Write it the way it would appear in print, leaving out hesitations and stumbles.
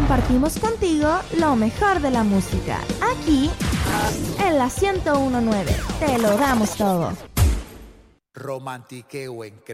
compartimos contigo lo mejor de la música. Aquí, en la 101.9, te lo damos todo. Romantiqueo en